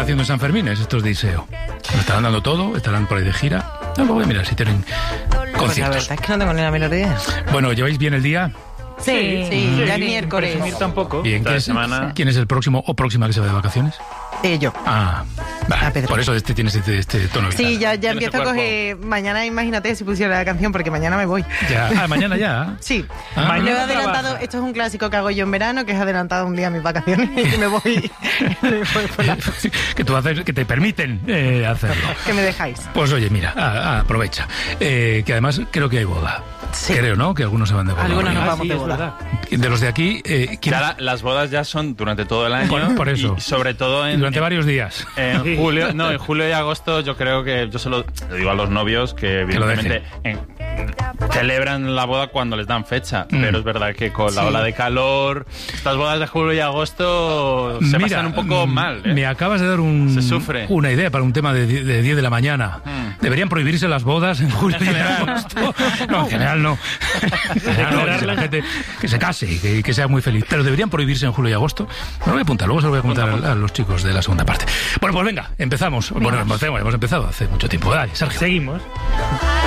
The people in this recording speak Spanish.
haciendo en San Fermines estos de Iseo? ¿Lo estarán dando todo? ¿Estarán por ahí de gira? No, voy a mirar si tienen conciertos. Pues la verdad es que no tengo ni la menor idea. Bueno, ¿lleváis bien el día? Sí, ya es miércoles. Presumir tampoco. Bien, Semana... ¿quién es el próximo o próxima que se va de vacaciones? Yo. Vale, por eso tienes este tono vital. Sí, ya empiezo a coger... Mañana, imagínate si pusiera la canción, porque mañana me voy. Mañana ya. Sí. Mañana lo he adelantado. Esto es un clásico que hago yo en verano, que es adelantado un día mis vacaciones y me voy por la... que tú haces, que te permiten hacerlo. Que me dejáis. Pues oye, mira, aprovecha. Que además creo que hay boda. Sí. Creo, ¿no? Que algunos se van de boda. Algunos nos vamos sí, de boda. De los de aquí... Las bodas ya son durante todo el año. Bueno, por eso. Y sobre todo durante varios días. En julio y agosto yo creo que yo se lo digo a los novios que evidentemente celebran la boda cuando les dan fecha, pero es verdad que con la ola de calor, estas bodas de julio y agosto se pasan un poco mal. Me acabas de dar una idea para un tema de 10 de la mañana. ¿Deberían prohibirse las bodas en julio y agosto? No, en general no. Que la gente que se case y que sea muy feliz. Pero deberían prohibirse en julio y agosto. Me lo voy a apuntar, luego se lo voy a contar a los chicos de la segunda parte. Bueno, pues venga, empezamos. Bueno, hemos empezado hace mucho tiempo. Dale, Sergio. Seguimos.